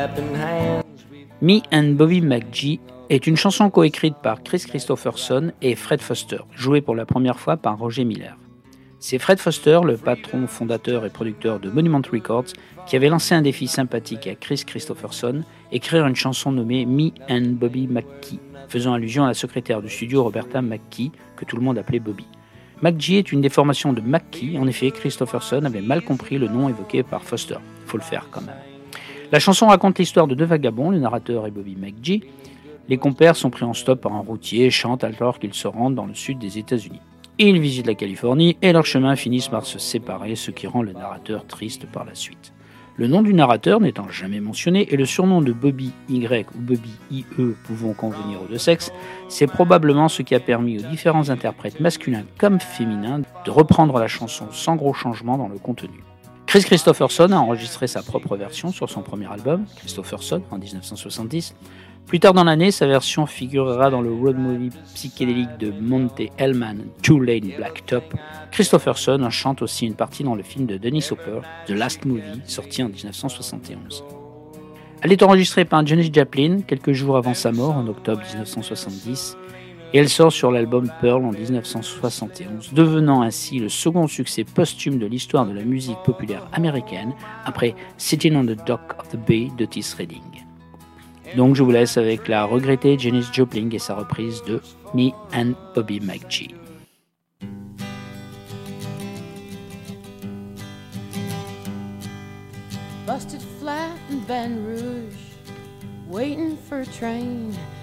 Me and Bobby McGee est une chanson coécrite par Kris Kristofferson et Fred Foster, jouée pour la première fois par Roger Miller. C'est Fred Foster, le patron fondateur et producteur de Monument Records, qui avait lancé un défi sympathique à Kris Kristofferson, écrire une chanson nommée Me and Bobby McGee, faisant allusion à la secrétaire du studio Roberta McKee, que tout le monde appelait Bobby. McGee est une déformation de McKee, en effet Kristofferson avait mal compris le nom évoqué par Foster. Faut le faire quand même. La chanson raconte l'histoire de deux vagabonds, le narrateur et Bobby McGee. Les compères sont pris en stop par un routier et chantent alors qu'ils se rendent dans le sud des États-Unis. Ils visitent la Californie et leurs chemins finissent par se séparer, ce qui rend le narrateur triste par la suite. Le nom du narrateur n'étant jamais mentionné et le surnom de Bobby Y ou Bobby IE pouvant convenir aux deux sexes, c'est probablement ce qui a permis aux différents interprètes masculins comme féminins de reprendre la chanson sans gros changement dans le contenu. Kris Kristofferson a enregistré sa propre version sur son premier album, Kristofferson, en 1970. Plus tard dans l'année, sa version figurera dans le road movie psychédélique de Monte Hellman, Two Lane Blacktop. Kristofferson chante aussi une partie dans le film de Dennis Hopper, The Last Movie, sorti en 1971. Elle est enregistrée par Janis Joplin quelques jours avant sa mort, en octobre 1970, et elle sort sur l'album Pearl en 1971, devenant ainsi le second succès posthume de l'histoire de la musique populaire américaine, après Sitting on the Dock of the Bay d'Otis Redding. Donc je vous laisse avec la regrettée Janis Joplin et sa reprise de Me and Bobby McGee. Busted flat in Baton Rouge, waiting for a train